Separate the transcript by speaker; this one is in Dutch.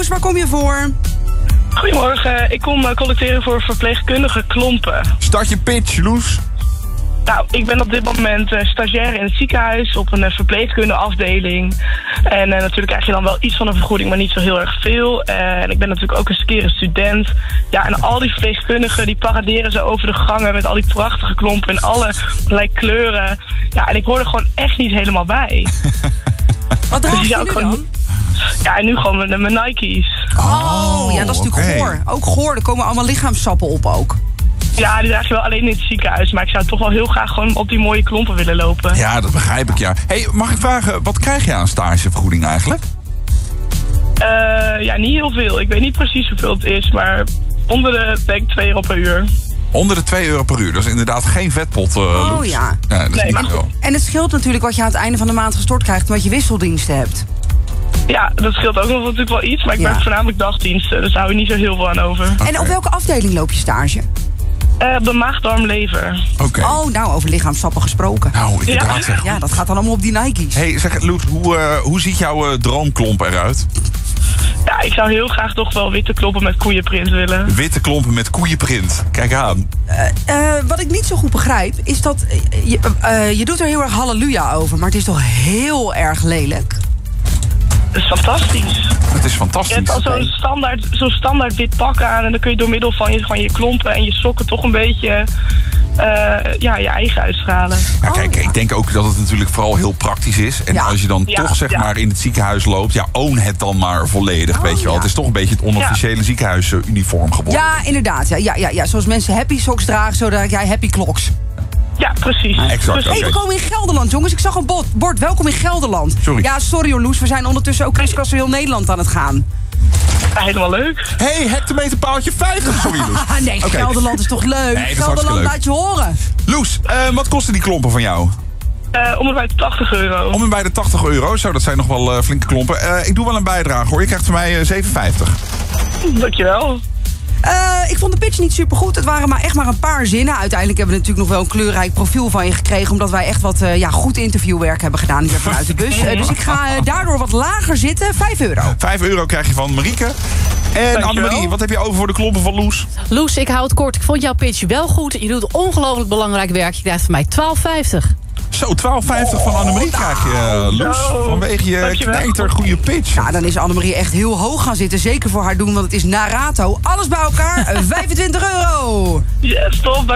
Speaker 1: Loes, waar kom je voor?
Speaker 2: Goedemorgen, ik kom collecteren voor verpleegkundige klompen.
Speaker 3: Start je pitch, Loes.
Speaker 2: Nou, ik ben op dit moment stagiair in het ziekenhuis op een verpleegkundeafdeling. En natuurlijk krijg je dan wel iets van een vergoeding, maar niet zo heel erg veel. En ik ben natuurlijk ook eens een student. Ja, en al die verpleegkundigen die paraderen zo over de gangen met al die prachtige klompen in allerlei kleuren. Ja, en ik hoor er gewoon echt niet helemaal bij.
Speaker 1: Wat draag je nu dan?
Speaker 2: Ja, en nu gewoon mijn Nike's.
Speaker 1: Oh, ja, dat is natuurlijk goor. Ook goor, er komen allemaal lichaamssappen op ook.
Speaker 2: Ja, die draag je wel alleen in het ziekenhuis. Maar ik zou toch wel heel graag gewoon op die mooie klompen willen lopen.
Speaker 3: Ja, dat begrijp ik, ja. Hey, mag ik vragen, wat krijg je aan stagevergoeding eigenlijk?
Speaker 2: Ja, niet heel veel. Ik weet niet precies hoeveel het is, maar onder de, denk ik, €2 per uur.
Speaker 3: Onder de €2 per uur. Dat is inderdaad geen vetpot, Loes.
Speaker 1: Oh ja.
Speaker 3: Ja, dat is
Speaker 2: Nee,
Speaker 3: niet
Speaker 2: maar
Speaker 3: wel.
Speaker 1: En het scheelt natuurlijk wat je aan het einde van de maand gestort krijgt, omdat je wisseldiensten hebt.
Speaker 2: Ja, dat scheelt ook nog natuurlijk wel iets. Maar ik werk voornamelijk dagdiensten, dus daar hou je niet zo heel veel aan over.
Speaker 3: Okay.
Speaker 1: En op welke afdeling loop je stage?
Speaker 2: Op de maag-darm-lever.
Speaker 3: Oké.
Speaker 1: Oh, nou, over lichaamssappen gesproken.
Speaker 3: Nou, inderdaad. Zeg.
Speaker 1: Ja, dat gaat dan allemaal op die Nike's.
Speaker 3: Hey, zeg, Loes, hoe ziet jouw droomklomp eruit?
Speaker 2: Ja, ik zou heel graag toch wel witte klompen met koeienprint willen.
Speaker 3: Witte klompen met koeienprint. Kijk aan.
Speaker 1: Wat ik niet zo goed begrijp, is dat je doet er heel erg halleluja over, maar het is toch heel erg lelijk?
Speaker 2: Dat is fantastisch.
Speaker 3: Het is
Speaker 2: Je
Speaker 3: fantastisch.
Speaker 2: hebt al zo'n standaard wit pak aan en dan kun je door middel van je klompen en je sokken toch een beetje je eigen uitstralen.
Speaker 3: Ja, kijk, ik denk ook dat het natuurlijk vooral heel praktisch is. En als je dan toch zeg maar in het ziekenhuis loopt, ja, own het dan maar volledig, weet je wel.
Speaker 1: Ja.
Speaker 3: Het is toch een beetje het onofficiële ziekenhuisuniform geworden.
Speaker 1: Ja, inderdaad. Ja. Zoals mensen happy socks dragen, zo draag jij happy clocks.
Speaker 2: Ja, precies.
Speaker 3: Exact,
Speaker 1: Hey, we komen in Gelderland, jongens. Ik zag een bord. Welkom in Gelderland.
Speaker 3: Sorry.
Speaker 1: Ja, sorry hoor, Loes. We zijn ondertussen ook kriskras door heel Nederland aan het gaan.
Speaker 2: Ja, helemaal leuk.
Speaker 3: Hey, hectometerpaaltje 50. Sorry, Loes.
Speaker 1: Nee,
Speaker 3: Oké.
Speaker 1: Gelderland is toch leuk?
Speaker 3: Nee, dat is hartstikke
Speaker 1: Gelderland,
Speaker 3: leuk.
Speaker 1: laat je horen.
Speaker 3: Loes, wat kosten die klompen van jou?
Speaker 2: Om en bij €80.
Speaker 3: Om en bij de €80. Zo, dat zijn nog wel flinke klompen. Ik doe wel een bijdrage hoor. Je krijgt van mij €7,50.
Speaker 2: Dankjewel.
Speaker 1: Ik vond de pitch niet supergoed. Het waren echt maar een paar zinnen. Uiteindelijk hebben we natuurlijk nog wel een kleurrijk profiel van je gekregen, omdat wij echt wat goed interviewwerk hebben gedaan hier vanuit de bus. Dus ik ga daardoor wat lager zitten. €5.
Speaker 3: €5 krijg je van Marieke. En Annemarie, wat heb je over voor de klompen van Loes?
Speaker 4: Loes, ik hou het kort. Ik vond jouw pitch wel goed. Je doet ongelooflijk belangrijk werk. Je krijgt van mij €12,50.
Speaker 3: Zo, €12,50 van Annemarie krijg je, Loes. Vanwege je knijter goede pitch.
Speaker 1: Ja, dan is Annemarie echt heel hoog gaan zitten. Zeker voor haar doen, want het is Narato. Alles bij elkaar, €25.
Speaker 2: Yes, top.